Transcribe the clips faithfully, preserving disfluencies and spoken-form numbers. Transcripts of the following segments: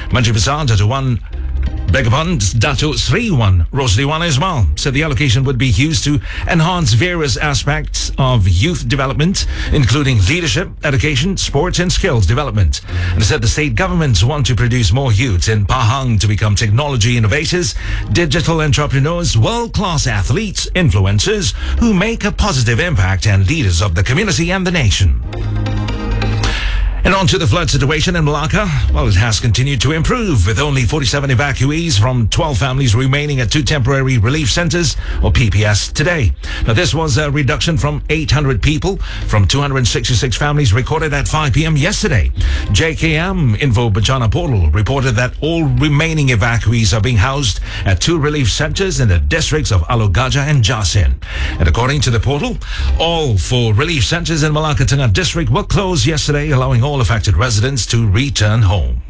Menteri Besar Dato' Wan Beg your pardon, Dato' Sri Wan Rosli Wan Ismail said the allocation would be used to enhance various aspects of youth development, including leadership, education, sports and skills development. And said the state governments want to produce more youths in Pahang to become technology innovators, digital entrepreneurs, world-class athletes, influencers who make a positive impact and leaders of the community and the nation. And on to the flood situation in Malacca. Well, it has continued to improve, with only forty-seven evacuees from twelve families remaining at two temporary relief centers, or P P S, today. Now, this was a reduction from eight hundred people from two hundred sixty-six families recorded at five p.m. yesterday. J K M Info Bencana Portal reported that all remaining evacuees are being housed at two relief centers in the districts of Alor Gajah and Jasin. And according to the portal, all four relief centers in Malacca Tengah district were closed yesterday, allowing all affected residents to return home.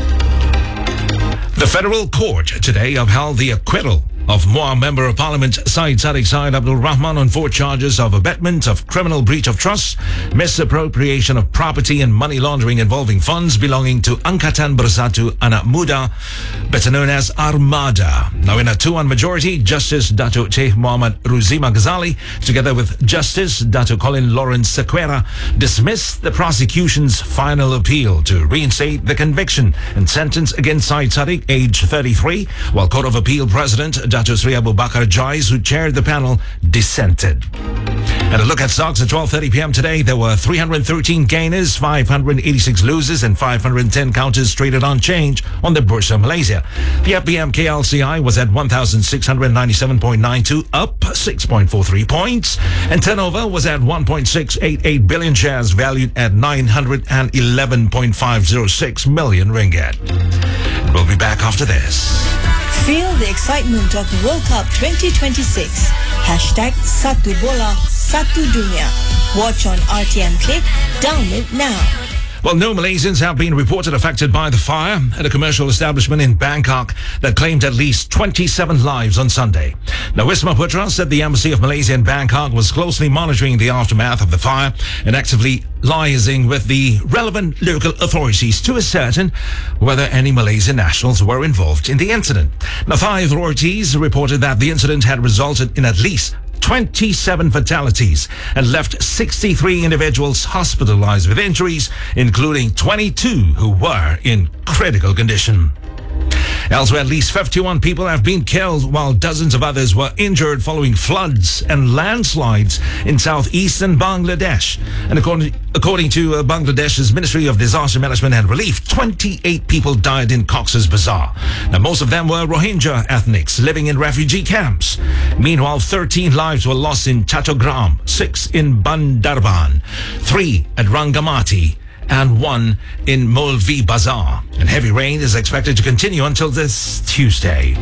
The federal court today upheld the acquittal of M W A Member of Parliament Syed Sadiq Syed Abdul Rahman on four charges of abetment of criminal breach of trust, misappropriation of property and money laundering involving funds belonging to Angkatan Bersatu Anak Muda, better known as Armada. Now, in a two one majority, Justice Dato' Sheikh Muhammad Ruzima Ghazali, together with Justice Dato' Colin Lawrence Sequeira, dismissed the prosecution's final appeal to reinstate the conviction and sentence against Syed Sadiq, age thirty-three, while Court of Appeal President Dato' Sri Abu Bakar Jais, who chaired the panel, dissented. And a look at stocks at twelve thirty p.m. today. There were three hundred thirteen gainers, five hundred eighty-six losers, and five hundred ten counters traded on change on the Bursa Malaysia. The F B M K L C I was at one thousand six hundred ninety-seven point nine two, up six point four three points, and turnover was at one point six eight eight billion shares, valued at nine hundred eleven point five zero six million ringgit. We'll be back after this. Feel the excitement of the World Cup twenty twenty-six. Hashtag Satu Bola, Satu Dunia. Watch on R T M Click. Download now. Well, no Malaysians have been reported affected by the fire at a commercial establishment in Bangkok that claimed at least twenty-seven lives on Sunday. Now, Wisma Putra said the Embassy of Malaysia in Bangkok was closely monitoring the aftermath of the fire and actively liaising with the relevant local authorities to ascertain whether any Malaysian nationals were involved in the incident. Now, fire authorities reported that the incident had resulted in at least twenty-seven fatalities and left sixty-three individuals hospitalized with injuries, including twenty-two who were in critical condition. Elsewhere, at least fifty-one people have been killed, while dozens of others were injured following floods and landslides in southeastern Bangladesh. And according, according to uh, Bangladesh's Ministry of Disaster Management and Relief, twenty-eight people died in Cox's Bazar. Now, most of them were Rohingya ethnics living in refugee camps. Meanwhile, thirteen lives were lost in Chattogram, six in Bandarban, three at Rangamati, and one in Molvi Bazar. And heavy rain is expected to continue until this Tuesday.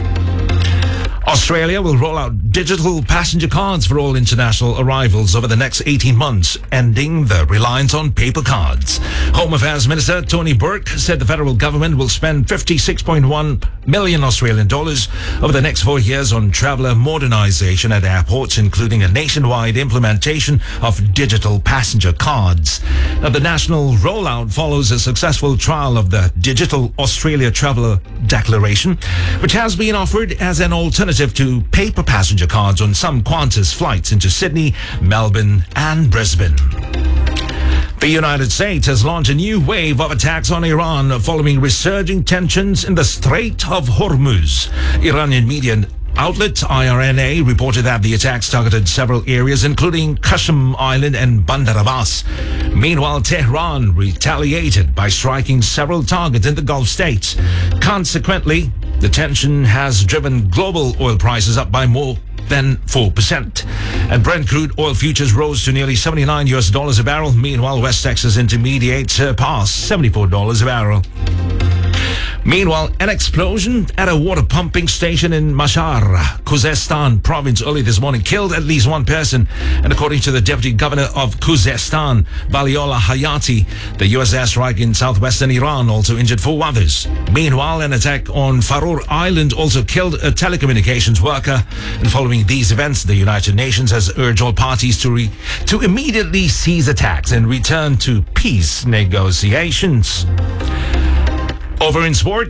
Australia will roll out digital passenger cards for all international arrivals over the next eighteen months, ending the reliance on paper cards. Home Affairs Minister Tony Burke said the federal government will spend fifty-six point one million Australian dollars over the next four years on traveller modernisation at airports, including a nationwide implementation of digital passenger cards. Now, the national rollout follows a successful trial of the Digital Australia Traveller Declaration, which has been offered as an alternative to paper passenger cards on some Qantas flights into Sydney, Melbourne and Brisbane. The United States has launched a new wave of attacks on Iran following resurging tensions in the Strait of Hormuz. Iranian media outlet I R N A reported that the attacks targeted several areas, including Qasem Island and Bandar Abbas. Meanwhile, Tehran retaliated by striking several targets in the Gulf states. Consequently, the tension has driven global oil prices up by more than four percent. And Brent crude oil futures rose to nearly seventy-nine U S dollars a barrel. Meanwhile, West Texas Intermediate surpassed seventy-four dollars a barrel. Meanwhile, an explosion at a water pumping station in Mashhad, Khuzestan province early this morning killed at least one person. And according to the Deputy Governor of Khuzestan, Baliola Hayati, the U S airstrike in southwestern Iran also injured four others. Meanwhile, an attack on Faroe Island also killed a telecommunications worker. And following these events, the United Nations has urged all parties to, re- to immediately cease attacks and return to peace negotiations. Over in sport,